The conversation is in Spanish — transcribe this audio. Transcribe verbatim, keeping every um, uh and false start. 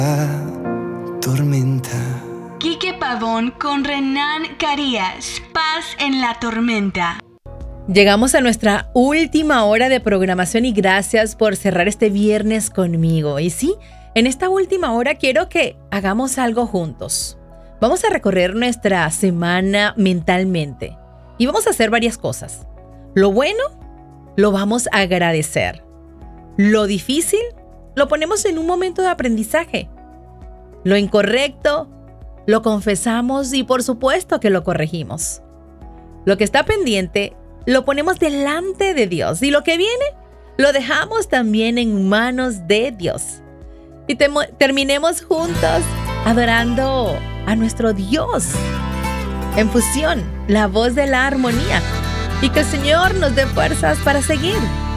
Tormenta. Quique Pavón con Renan Carías. Paz en la tormenta. Llegamos a nuestra última hora de programación y gracias por cerrar este viernes conmigo. Y sí, en esta última hora quiero que hagamos algo juntos. Vamos a recorrer nuestra semana mentalmente y vamos a hacer varias cosas. Lo bueno, lo vamos a agradecer. Lo difícil, lo ponemos en un momento de aprendizaje. Lo incorrecto, lo confesamos y por supuesto que lo corregimos. Lo que está pendiente, lo ponemos delante de Dios y lo que viene, lo dejamos también en manos de Dios. Y te- terminemos juntos adorando a nuestro Dios. En fusión, la voz de la armonía. Y que el Señor nos dé fuerzas para seguir.